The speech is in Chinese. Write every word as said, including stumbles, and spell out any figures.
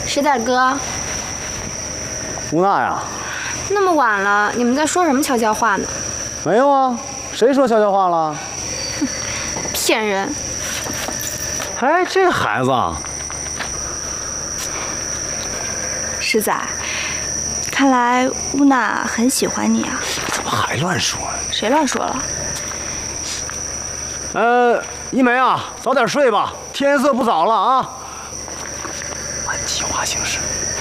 石仔哥， 乌娜呀， 那么晚了，你们在说什么悄悄话呢？ 没有啊，谁说悄悄话了？ 骗人！ 哎，这孩子啊， 石仔，看来乌娜很喜欢你啊。 怎么还乱说呀？ 谁乱说了？ 呃，一梅啊，早点睡吧，天色不早了啊。按计划行事。